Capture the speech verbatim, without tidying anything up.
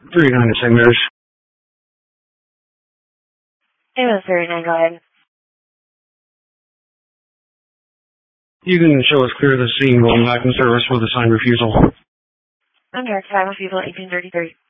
thirty-nine to Saint Mary's. It was thirty-nine, go ahead. You can show us clear the scene going back in service with a signed refusal. Under time refusal eighteen thirty-three.